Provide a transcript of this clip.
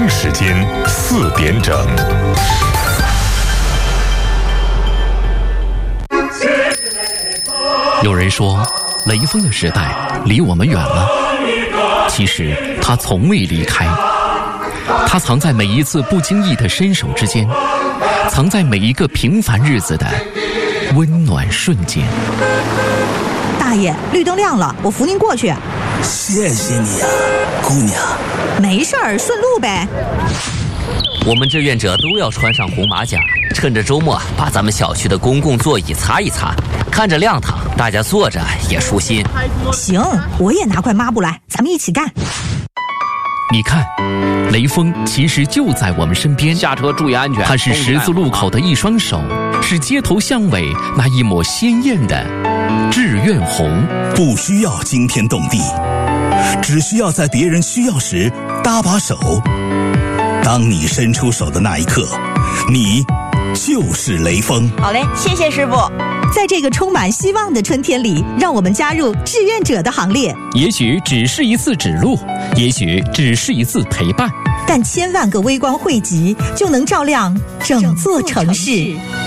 京时间4点整。 有人说，雷锋的时代离我们远了，其实他从未离开。他藏在每一次不经意的伸手之间，藏在每一个平凡日子的温暖瞬间。 大爷，绿灯亮了，我扶您过去。 谢谢你呀，姑娘。 没事儿，顺路呗。 我们志愿者都要穿上红马甲，趁着周末把咱们小区的公共座椅擦一擦，看着亮堂，大家坐着也舒心。 行，我也拿块抹布来，咱们一起干。 你看，雷锋其实就在我们身边， 下车注意安全。 他是十字路口的一双手，是街头巷尾那一抹鲜艳的志愿红。 不需要惊天动地，只需要在别人需要时搭把手。当你伸出手的那一刻，你就是雷锋。 好嘞，谢谢师傅。 在这个充满希望的春天里，让我们加入志愿者的行列。 也许只是一次指路，也许只是一次陪伴， 但千万个微光汇集，就能照亮整座城市。